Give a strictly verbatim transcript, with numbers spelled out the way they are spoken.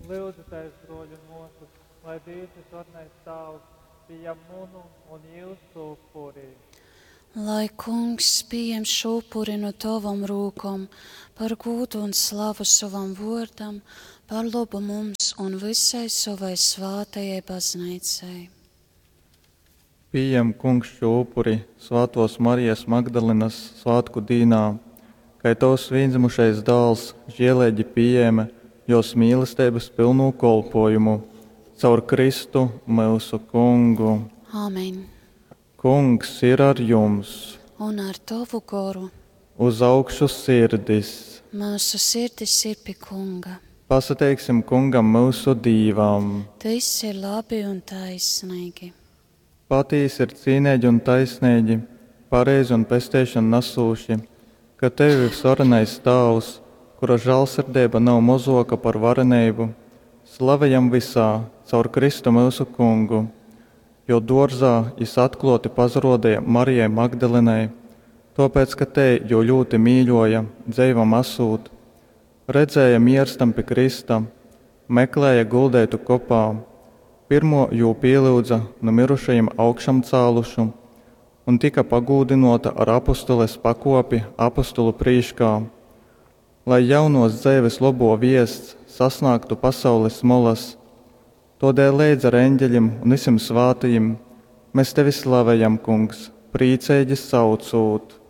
Lūdzu, tais broļu mūsu, lai dītis ornais tavs, pieņem munu un jūsu upuri. Lai kungs pieņem šūpuri no tavam rūkom, par gūdu un slavu savam vārdam, par labu mums un visai savai svātajai baznīcai. Pieņem kungs šūpuri svātos Marijas Magdalinas svātku dīnā, kai tavs vienzimušais dāls žieleģi pieņēma jos mīlestības pilnu kolpojumu, caur Kristu mūsu kungu. Āmen. Kungs ir ar jums, Un ar tavu goru uz augšu sirdis. mūsu sirdis ir pie kunga. Pasateiksim kungam mūsu dīvām. Tas ir labi un taisnīgi. Patīs ir cīnēģi un taisnēģi, pareizi un pestēšana nasūši, ka tev ir svarenais tavs, kura žēlsirdība nav mozoka par varenību, slavējam visā caur Kristu mūsu kungu, jo dārzā jis atklāti pazarodēja Marijai Magdalinai, tāpēc, ka te jau ļoti mīļoja, dzeivam asūt, redzēja mierstam pie Krista, meklēja guldētu kopā, pirmo jū pielūdza no mirušajiem augšam cālušu un tika pagūdinota ar apostoles pakopi apostolu prīškā, lai jaunos dzēves labo viests sasnāktu pasaules molas. Todēļ lēdz ar eņģeļiem un visiem svātajiem, mēs tevi slavējam, kungs, prīcēģi saucūt.